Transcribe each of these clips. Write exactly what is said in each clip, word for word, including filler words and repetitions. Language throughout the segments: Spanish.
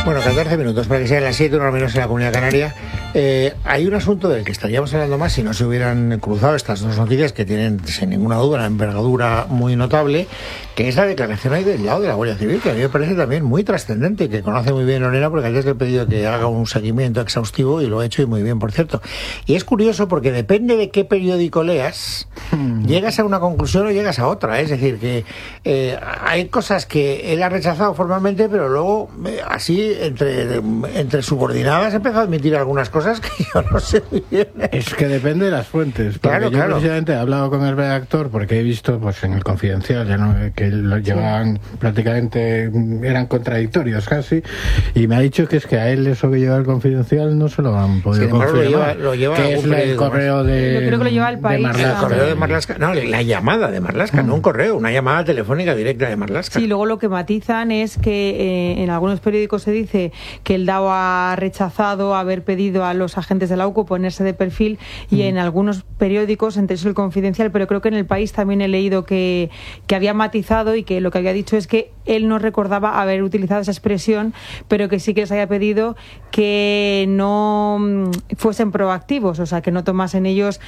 Bueno, catorce minutos para que sean las siete, una menos en la Comunidad Canaria. Eh, hay un asunto del que estaríamos hablando más si no se hubieran cruzado estas dos noticias que tienen, sin ninguna duda, una envergadura muy notable, que es la declaración ahí del lado de la Guardia Civil, que a mí me parece también muy trascendente y que conoce muy bien Lorena, porque antes le he pedido que haga un seguimiento exhaustivo y lo ha hecho y muy bien, por cierto. Y es curioso porque depende de qué periódico leas, llegas a una conclusión o llegas a otra. Es decir, que eh, hay cosas que él ha rechazado formalmente, pero luego eh, así entre, entre subordinadas he empezado a admitir algunas cosas que yo no sé muy bien. Es que depende de las fuentes. Claro, yo claro. precisamente he hablado con el redactor porque he visto pues en el Confidencial ya no, que lo llevaban sí. prácticamente, eran contradictorios casi, y me ha dicho que es que a él eso que lleva el Confidencial no se lo han podido confirmar. Lo lleva, lo lleva que es la, el correo de, yo creo que lo lleva el país. El correo de Marlaska, no, la llamada de Marlaska, mm. no un correo, una llamada telefónica directa de Marlaska. Sí, luego lo que matizan es que eh, en algunos periódicos se dice que el D A O ha rechazado haber pedido a los agentes de la U C O ponerse de perfil y mm. en algunos periódicos, entre eso el Confidencial, pero creo que en el País también he leído que, que había matizado y que lo que había dicho es que él no recordaba haber utilizado esa expresión, pero que sí que les había pedido que no fuesen proactivos, o sea, que no tomasen ellos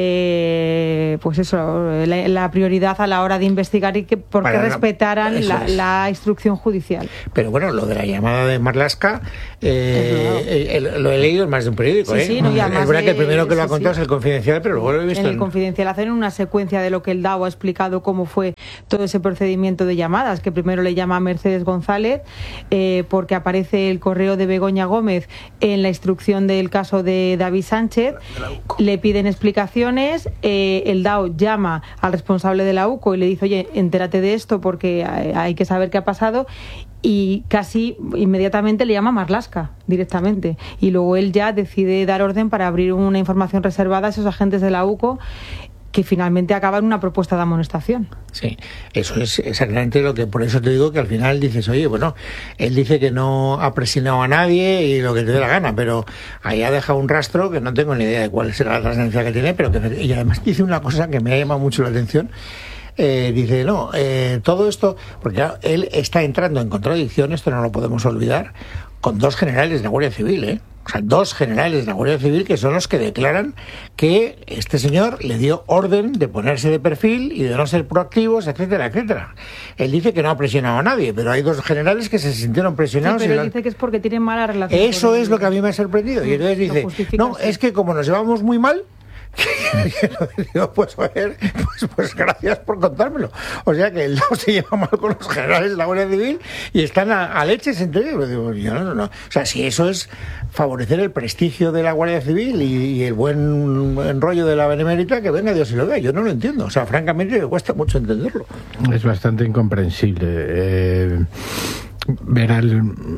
eh, pues eso, la, la prioridad a la hora de investigar y que porque Para, respetaran la, es. la instrucción judicial. Pero bueno, lo de la llamada de Marlaska eh, el, el, lo he leído en más de un periódico. Sí, ¿eh? sí, no, es verdad de, que el primero que lo ha sí, contado sí. es el Confidencial, pero luego lo he visto en el en... Confidencial hacen una secuencia de lo que el D A O ha explicado cómo fue todo ese procedimiento de llamadas, que primero le llama a Mercedes González eh, porque aparece el correo de Begoña Gómez en la instrucción del caso de David Sánchez, le piden explicaciones, eh, el D A O llama al responsable de la U C O y le dice, oye, entérate de esto porque hay que saber qué ha pasado, y casi inmediatamente le llama a Marlaska directamente, y luego él ya decide dar orden para abrir una información reservada a esos agentes de la U C O, que finalmente acaba en una propuesta de amonestación. Sí, eso es exactamente lo que, por eso te digo que al final dices, oye, bueno, él dice que no ha presionado a nadie y lo que te dé la gana, pero ahí ha dejado un rastro que no tengo ni idea de cuál será la trascendencia que tiene, pero que, y además dice una cosa que me ha llamado mucho la atención. Eh, dice, no, eh, todo esto, porque claro, él está entrando en contradicción, esto no lo podemos olvidar, con dos generales de la Guardia Civil, ¿eh? O sea, dos generales de la Guardia Civil que son los que declaran que este señor le dio orden de ponerse de perfil y de no ser proactivos, etcétera, etcétera. Él dice que no ha presionado a nadie, pero hay dos generales que se sintieron presionados. Sí, pero él dice que es porque tienen mala relación. Eso es lo que a mí me ha sorprendido. Y entonces dice, no, es que como nos llevamos muy mal, digo, pues, a ver, pues, pues gracias por contármelo. O sea que el D A O se lleva mal con los generales de la Guardia Civil y están a, a leches entre ellos. Digo, yo no, no, no. O sea, si eso es favorecer el prestigio de la Guardia Civil y, y el buen enrollo de la Benemérita, que venga Dios y lo vea. Yo no lo entiendo. O sea, francamente me cuesta mucho entenderlo. Es bastante incomprensible. Eh, ver al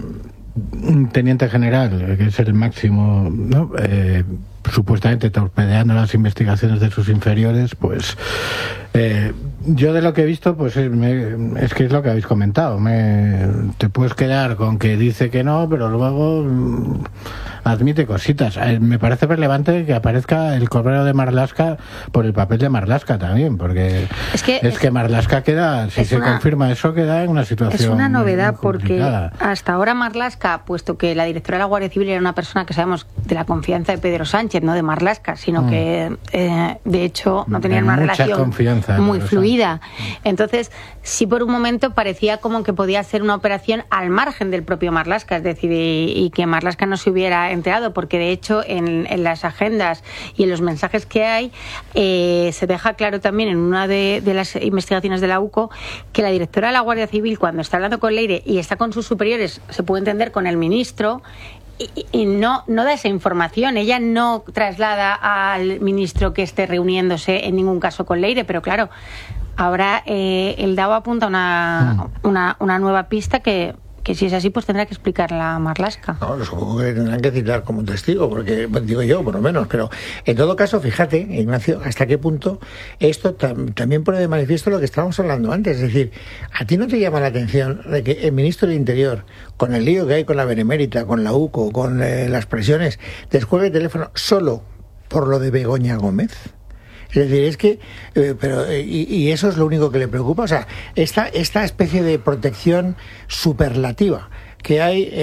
un teniente general, que es el máximo, ¿no? Eh, supuestamente torpedeando las investigaciones de sus inferiores, pues eh, yo de lo que he visto, pues es, me, es que es lo que habéis comentado. Me, te puedes quedar con que dice que no, pero luego mm, admite cositas. Eh, me parece relevante que aparezca el correo de Marlaska por el papel de Marlaska también, porque es que, es que Marlaska queda, si se una, confirma eso, queda en una situación. Es una novedad porque complicada. Hasta ahora Marlaska, puesto que la directora de la Guardia Civil era una persona que sabemos de la confianza de Pedro Sánchez, no de Marlaska, sino mm. que eh, de hecho no tenían una relación muy fluida. Entonces, sí, por un momento parecía como que podía ser una operación al margen del propio Marlaska, es decir, y, y que Marlaska no se hubiera enterado, porque de hecho en, en las agendas y en los mensajes que hay eh, se deja claro también en una de, de las investigaciones de la U C O que la directora de la Guardia Civil, cuando está hablando con Leire y está con sus superiores, se puede entender con el ministro, Y, y no, no da esa información. Ella no traslada al ministro que esté reuniéndose en ningún caso con Leire, pero claro, ahora eh, el D A O apunta una, mm. una, una nueva pista que, que si es así, pues tendrá que explicarla a Marlaska. No, supongo que tendrán que citar como un testigo, porque bueno, digo yo, por lo menos, pero en todo caso, fíjate, Ignacio, hasta qué punto esto tam- también pone de manifiesto lo que estábamos hablando antes, es decir, ¿a ti no te llama la atención de que el ministro del Interior, con el lío que hay con la Benemérita, con la U C O, con eh, las presiones, descuelgue el teléfono solo por lo de Begoña Gómez? Es decir, es que, eh, pero eh, y, y eso es lo único que le preocupa, o sea, esta, esta especie de protección superlativa que hay en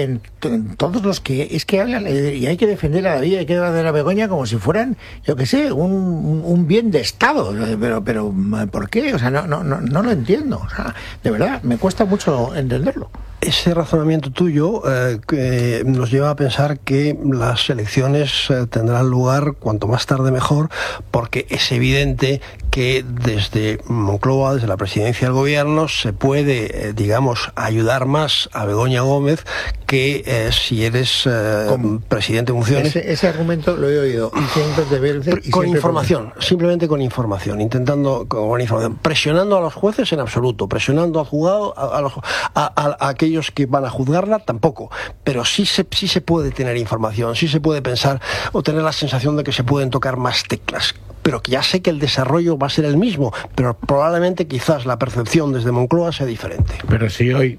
todos los que es que hablan y hay que defender a David, hay que defender a Begoña como si fueran, yo qué sé, un, un bien de Estado, pero pero ¿por qué? O sea, no no no, no lo entiendo, o sea, de verdad me cuesta mucho entenderlo. Ese razonamiento tuyo eh, que nos lleva a pensar que las elecciones eh, tendrán lugar cuanto más tarde mejor, porque es evidente que desde Moncloa, desde la presidencia del gobierno, se puede, eh, digamos, ayudar más a Begoña Gómez que eh, si eres eh, presidente de funciones. Ese, ese argumento lo he oído cientos de veces. Y con información, por... simplemente con información, intentando con información, presionando a los jueces en absoluto, presionando al juzgado, a, a, los, a, a, a aquellos que van a juzgarla tampoco, pero sí se, sí se puede tener información, sí se puede pensar o tener la sensación de que se pueden tocar más teclas, pero que ya sé que el desarrollo va a ser el mismo, pero probablemente quizás la percepción desde Moncloa sea diferente. Pero si hoy,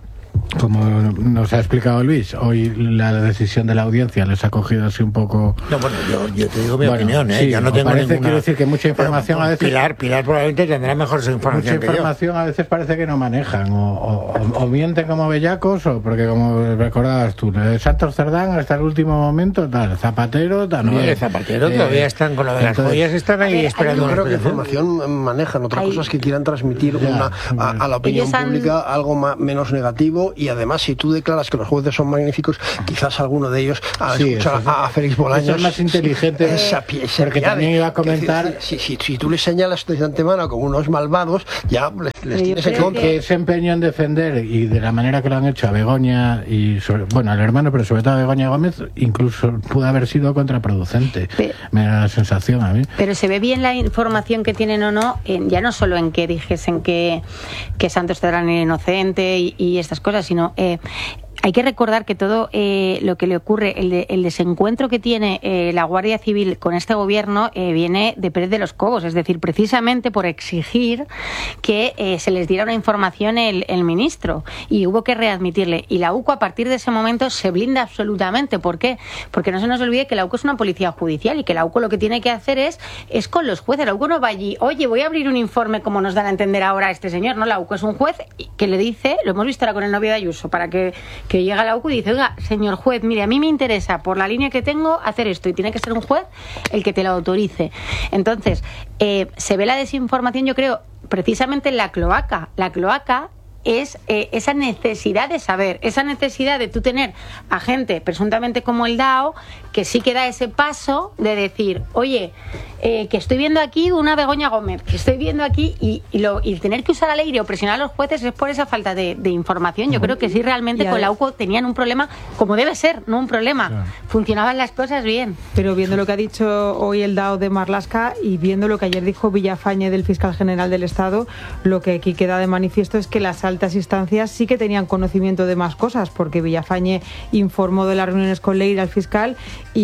como nos ha explicado Luis, hoy la decisión de la audiencia les ha cogido así un poco... No, bueno, yo, yo te digo mi bueno, opinión, ¿eh? Sí, yo no tengo parece, ninguna... Quiero decir que mucha información pero, a veces... Pilar, Pilar probablemente tendrá mejor información Mucha información a veces parece que no manejan, o, o, o mienten como bellacos, o porque como recordabas tú, Santos Cerdán hasta el último momento, tal, Zapatero también... No, Zapatero eh, todavía están con lo de las joyas, están ahí ver, esperando... Yo creo que información manejan, otra cosa es que quieran transmitir ya, una, a, a la opinión han... pública algo más, menos negativo, y además si tú declaras que los jueces son magníficos, quizás alguno de ellos a sí, escuchar a, a Félix Bolaños es más inteligente, esa, esa porque también iba a comentar si, si, si tú les señalas de antemano como unos malvados, ya les, les tienes en contra. Que ese empeño en defender, y de la manera que lo han hecho a Begoña y sobre, bueno, al hermano, pero sobre todo a Begoña Gómez, incluso pudo haber sido contraproducente, pero, me da la sensación a mí. Pero se ve bien la información que tienen o no, en, ya no solo en que dijesen que, que Santos Cerdán era inocente y, y estas cosas, sino eh, hay que recordar que todo eh, lo que le ocurre, el, de, el desencuentro que tiene eh, la Guardia Civil con este gobierno eh, viene de Pérez de los Cobos, es decir, precisamente por exigir que eh, se les diera una información el, el ministro, y hubo que readmitirle. Y la U C O a partir de ese momento se blinda absolutamente. ¿Por qué? Porque no se nos olvide que la U C O es una policía judicial y que la U C O lo que tiene que hacer es, es con los jueces. La U C O no va allí, oye, voy a abrir un informe como nos dan a entender ahora a este señor. No, la U C O es un juez que le dice, lo hemos visto ahora con el novio de Ayuso, para que que llega a la U C O y dice, oiga, señor juez, mire, a mí me interesa, por la línea que tengo, hacer esto, y tiene que ser un juez el que te lo autorice. Entonces, eh, se ve la desinformación, yo creo, precisamente en la cloaca. La cloaca es eh, esa necesidad de saber, esa necesidad de tú tener a gente presuntamente como el D A O, que sí que da ese paso de decir, oye, eh, que estoy viendo aquí una Begoña Gómez, que estoy viendo aquí, y, y, lo, y tener que usar la ley o presionar a los jueces es por esa falta de, de información. Yo creo que sí, realmente con la U C O tenían un problema, como debe ser, no un problema. Claro. Funcionaban las cosas bien. Pero viendo lo que ha dicho hoy el D A O de Marlaska y viendo lo que ayer dijo Villafañe del fiscal general del Estado, lo que aquí queda de manifiesto es que las altas instancias sí que tenían conocimiento de más cosas, porque Villafañe informó de las reuniones con Leire al fiscal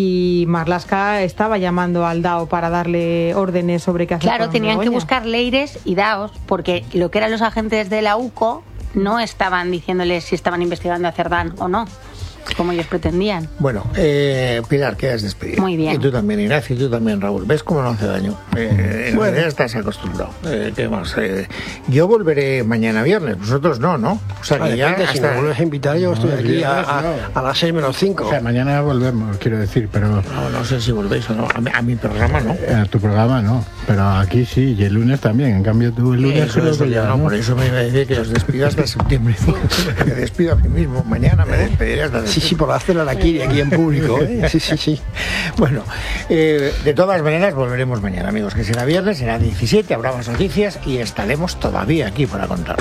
y Marlaska estaba llamando al D A O para darle órdenes sobre qué hacer. Claro, tenían que buscar Leires y D A Os, porque lo que eran los agentes de la U C O no estaban diciéndoles si estaban investigando a Cerdán o no, como ellos pretendían. Bueno, eh, Pilar, quedas despedida. Muy bien. Y tú también, Ignacio, y tú también, Raúl. ¿Ves cómo no hace daño? Eh, en bueno. realidad estás acostumbrado. Eh, ¿Qué más? Eh, yo volveré mañana viernes, vosotros no, ¿no? O sea, que ya hasta... Si me vuelves a invitar, yo no, estoy aquí a, a, no. a las seis menos cinco. O sea, mañana volvemos, quiero decir, pero... No, no sé si volvéis o no. A mi, a mi programa no. A tu programa no, pero aquí sí, y el lunes también. En cambio, tú el lunes... Eso, eso ya, no, por eso me iba a decir que os despido hasta septiembre. Me despido a mí mismo. Mañana me despediré hasta septiembre. Sí, sí, por hacer la aquí, aquí en público, ¿eh? Sí, sí, sí. Bueno, eh, de todas maneras volveremos mañana, amigos, que será viernes, será diecisiete, habrá más noticias y estaremos todavía aquí para contarlo.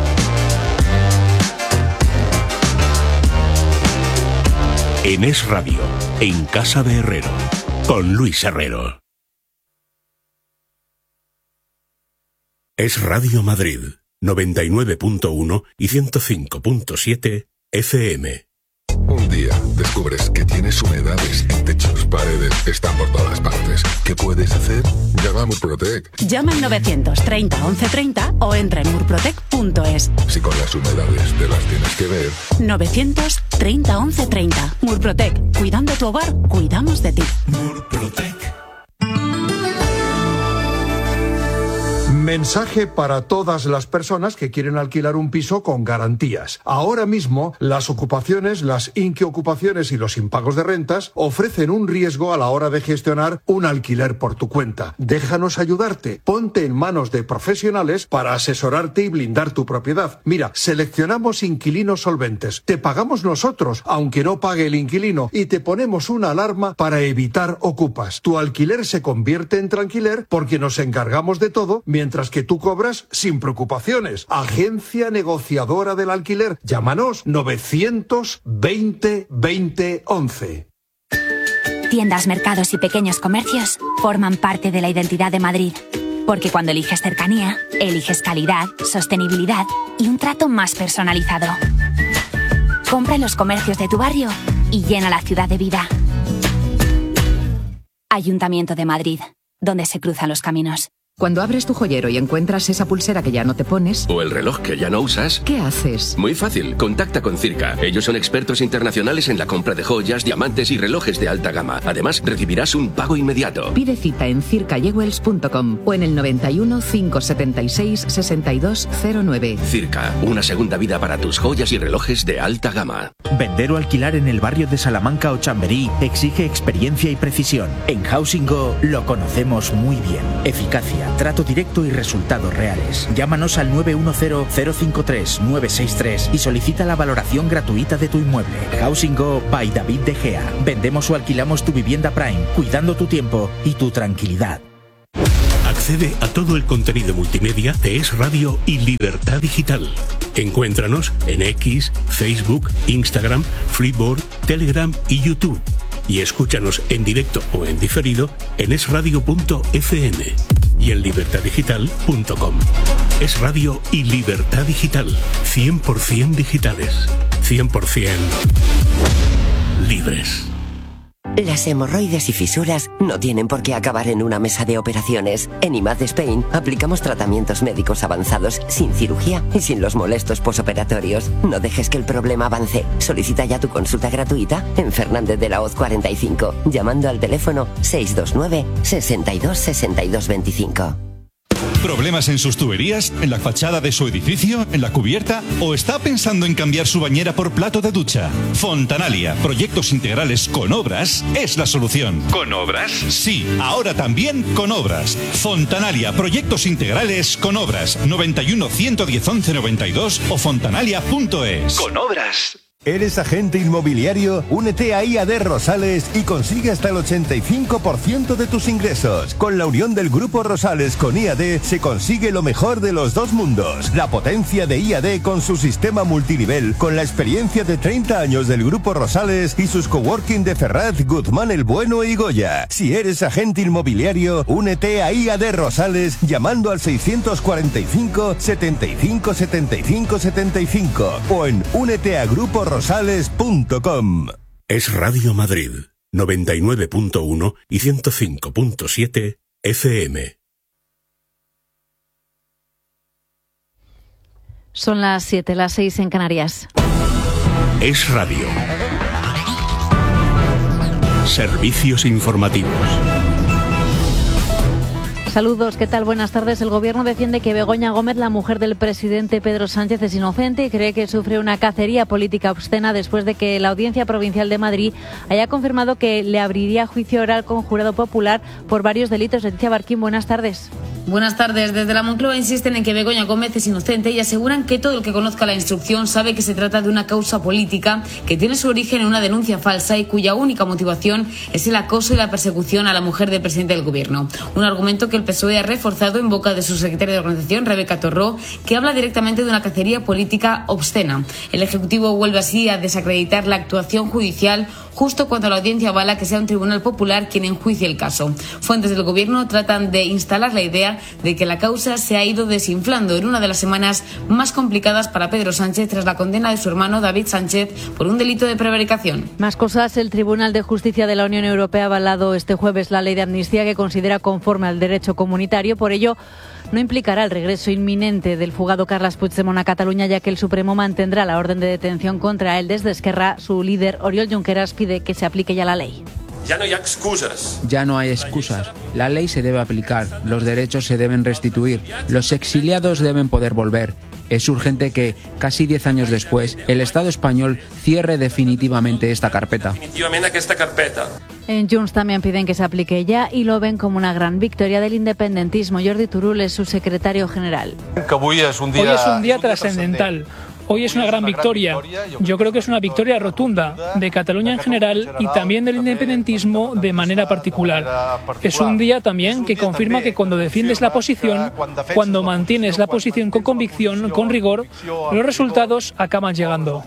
En Es Radio, en Casa de Herrero, con Luis Herrero. Es Radio Madrid, noventa y nueve punto uno y ciento cinco punto siete F M. Un día descubres que tienes humedades en techos, paredes, están por todas partes. ¿Qué puedes hacer? Llama a Murprotec. Llama al novecientos treinta once treinta o entra en murprotec punto es. Si con las humedades te las tienes que ver. novecientos treinta once treinta. Murprotec. Cuidando tu hogar, cuidamos de ti. Murprotec. Mensaje para todas las personas que quieren alquilar un piso con garantías. Ahora mismo, las ocupaciones, las inquiocupaciones y los impagos de rentas ofrecen un riesgo a la hora de gestionar un alquiler por tu cuenta. Déjanos ayudarte. Ponte en manos de profesionales para asesorarte y blindar tu propiedad. Mira, seleccionamos inquilinos solventes. Te pagamos nosotros, aunque no pague el inquilino, y te ponemos una alarma para evitar ocupas. Tu alquiler se convierte en tranquiler porque nos encargamos de todo, mientras que tú cobras sin preocupaciones. Agencia negociadora del alquiler. Llámanos novecientos veinte veinte once. Tiendas, mercados y pequeños comercios forman parte de la identidad de Madrid. Porque cuando eliges cercanía, eliges calidad, sostenibilidad y un trato más personalizado. Compra en los comercios de tu barrio y llena la ciudad de vida. Ayuntamiento de Madrid, donde se cruzan los caminos. Cuando abres tu joyero y encuentras esa pulsera que ya no te pones... O el reloj que ya no usas... ¿Qué haces? Muy fácil, contacta con Circa. Ellos son expertos internacionales en la compra de joyas, diamantes y relojes de alta gama. Además, recibirás un pago inmediato. Pide cita en circa jewels punto com o en el noventa y uno, cinco setenta y seis, sesenta y dos cero nueve. Circa, una segunda vida para tus joyas y relojes de alta gama. Vender o alquilar en el barrio de Salamanca o Chamberí exige experiencia y precisión. En Housing Go lo conocemos muy bien. Eficacia, trato directo y resultados reales. Llámanos al nueve uno cero, cero cinco tres, nueve seis tres y solicita la valoración gratuita de tu inmueble. Housing Go by David De Gea. Vendemos o alquilamos tu vivienda Prime, cuidando tu tiempo y tu tranquilidad. Accede a todo el contenido multimedia de Es Radio y Libertad Digital. Encuéntranos en X, Facebook, Instagram, Freeboard, Telegram y YouTube. Y escúchanos en directo o en diferido en es radio punto efe eme y en libertad digital punto com. Es Radio y Libertad Digital. cien por ciento digitales. cien por ciento libres. Las hemorroides y fisuras no tienen por qué acabar en una mesa de operaciones. En I M A D Spain aplicamos tratamientos médicos avanzados sin cirugía y sin los molestos posoperatorios. No dejes que el problema avance. Solicita ya tu consulta gratuita en Fernández de la Hoz cuarenta y cinco, llamando al teléfono seis dos nueve, sesenta y dos, sesenta y dos veinticinco. ¿Problemas en sus tuberías? ¿En la fachada de su edificio? ¿En la cubierta? ¿O está pensando en cambiar su bañera por plato de ducha? Fontanalia, proyectos integrales con obras, es la solución. ¿Con obras? Sí, ahora también con obras. Fontanalia, proyectos integrales con obras. noventa y uno, ciento diez, once noventa y dos o fontanalia punto es. Con obras. ¿Eres agente inmobiliario? Únete a I A D Rosales y consigue hasta el ochenta y cinco por ciento de tus ingresos. Con la unión del Grupo Rosales con I A D se consigue lo mejor de los dos mundos. La potencia de I A D con su sistema multinivel, con la experiencia de treinta años del Grupo Rosales y sus coworking de Ferraz, Guzmán el Bueno y Goya. Si eres agente inmobiliario, únete a I A D Rosales llamando al seiscientos cuarenta y cinco, setenta y cinco, setenta y cinco, setenta y cinco o en únete a Grupo Rosales. Rosales punto com. Es Radio Madrid, noventa y nueve punto uno y ciento cinco punto siete efe eme. Son las siete, las seis en Canarias. Es Radio. Servicios informativos. Saludos, ¿qué tal? Buenas tardes. El Gobierno defiende que Begoña Gómez, la mujer del presidente Pedro Sánchez, es inocente y cree que sufre una cacería política obscena después de que la Audiencia Provincial de Madrid haya confirmado que le abriría juicio oral con jurado popular por varios delitos. Leticia Barquín, buenas tardes. Buenas tardes. Desde la Moncloa insisten en que Begoña Gómez es inocente y aseguran que todo el que conozca la instrucción sabe que se trata de una causa política que tiene su origen en una denuncia falsa y cuya única motivación es el acoso y la persecución a la mujer del presidente del Gobierno. Un argumento que el P S O E ha reforzado en boca de su secretaria de organización, Rebeca Torró, que habla directamente de una cacería política obscena. El Ejecutivo vuelve así a desacreditar la actuación judicial justo cuando la audiencia avala que sea un tribunal popular quien enjuicie el caso. Fuentes del Gobierno tratan de instalar la idea de que la causa se ha ido desinflando en una de las semanas más complicadas para Pedro Sánchez tras la condena de su hermano David Sánchez por un delito de prevaricación. Más cosas. El Tribunal de Justicia de la Unión Europea ha avalado este jueves la ley de amnistía que considera conforme al derecho comunitario. Por ello, no implicará el regreso inminente del fugado Carles Puigdemont a Cataluña, ya que el Supremo mantendrá la orden de detención contra él. Desde Esquerra, su líder, Oriol Junqueras, pide que se aplique ya la ley. Ya no hay excusas. Ya no hay excusas. La ley se debe aplicar, los derechos se deben restituir, los exiliados deben poder volver. Es urgente que, casi diez años después, el Estado español cierre definitivamente esta carpeta. Definitivamente esta carpeta. En Junts también piden que se aplique ya y lo ven como una gran victoria del independentismo. Jordi Turull es su secretario general. Hoy es un día, Hoy es un día trascendental. Hoy es una gran victoria. Yo creo que es una victoria rotunda de Cataluña en general y también del independentismo de manera particular. Es un día también que confirma que cuando defiendes la posición, cuando mantienes la posición con convicción, con rigor, los resultados acaban llegando.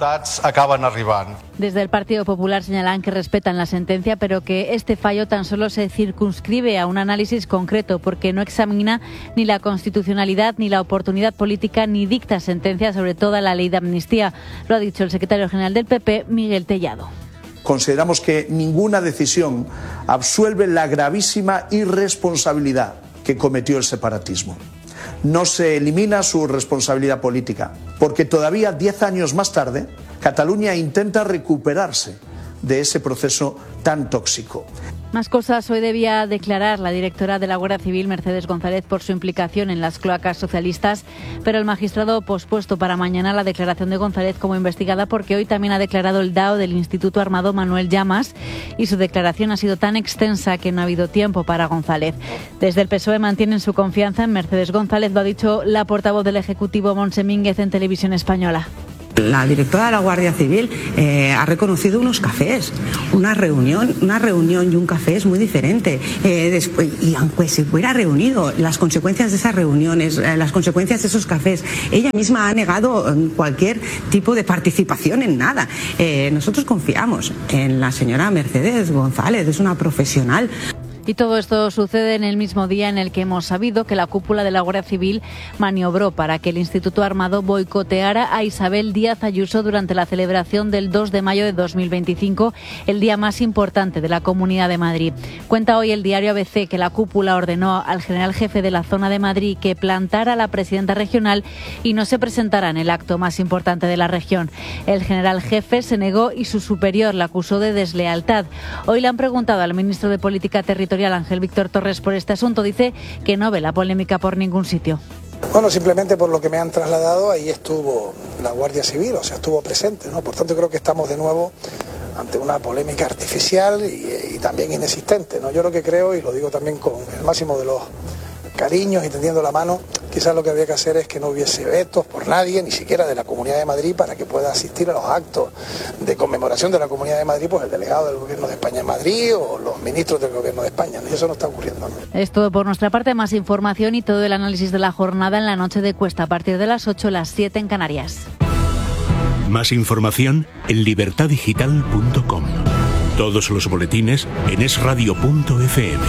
Desde el Partido Popular señalan que respetan la sentencia, pero que este fallo tan solo se circunscribe a un análisis concreto porque no examina ni la constitucionalidad ni la oportunidad política ni dicta sentencia sobre toda la ley de amnistía. Lo ha dicho el secretario general del P P, Miguel Tellado. Consideramos que ninguna decisión absuelve la gravísima irresponsabilidad que cometió el separatismo. No se elimina su responsabilidad política, porque todavía diez años más tarde, Cataluña intenta recuperarse de ese proceso tan tóxico. Más cosas. Hoy debía declarar la directora de la Guardia Civil, Mercedes González, por su implicación en las cloacas socialistas, pero el magistrado ha pospuesto para mañana la declaración de González como investigada porque hoy también ha declarado el D A O del Instituto Armado, Manuel Llamas, y su declaración ha sido tan extensa que no ha habido tiempo para González. Desde el P S O E mantienen su confianza en Mercedes González, lo ha dicho la portavoz del Ejecutivo, Montse Mínguez, en Televisión Española. La directora de la Guardia Civil eh, ha reconocido unos cafés, una reunión, una reunión y un café es muy diferente. Eh, después, y aunque se hubiera reunido, las consecuencias de esas reuniones, eh, las consecuencias de esos cafés, ella misma ha negado cualquier tipo de participación en nada. Eh, nosotros confiamos en la señora Mercedes González, es una profesional. Y todo esto sucede en el mismo día en el que hemos sabido que la cúpula de la Guardia Civil maniobró para que el Instituto Armado boicoteara a Isabel Díaz Ayuso durante la celebración del dos de mayo de dos mil veinticinco, el día más importante de la Comunidad de Madrid. Cuenta hoy el diario A B C que la cúpula ordenó al general jefe de la zona de Madrid que plantara a la presidenta regional y no se presentara en el acto más importante de la región. El general jefe se negó y su superior la acusó de deslealtad. Hoy le han preguntado al ministro de Política Territorial, Ángel Víctor Torres, por este asunto. Dice que no ve la polémica por ningún sitio. Bueno, simplemente por lo que me han trasladado, ahí estuvo la Guardia Civil, o sea, estuvo presente, ¿no? Por tanto, creo que estamos de nuevo ante una polémica artificial y, y también inexistente, ¿no? Yo lo que creo, y lo digo también con el máximo de los cariños y tendiendo la mano, quizás lo que había que hacer es que no hubiese vetos por nadie, ni siquiera de la Comunidad de Madrid, para que pueda asistir a los actos de conmemoración de la Comunidad de Madrid, pues el delegado del Gobierno de España en Madrid o los ministros del Gobierno de España, ¿no? Y eso no está ocurriendo, ¿no? Es todo por nuestra parte. Más información y todo el análisis de la jornada en la noche de Cuesta a partir de las ocho, las siete en Canarias. Más información en libertad digital punto com. Todos los boletines en es radio punto efe eme.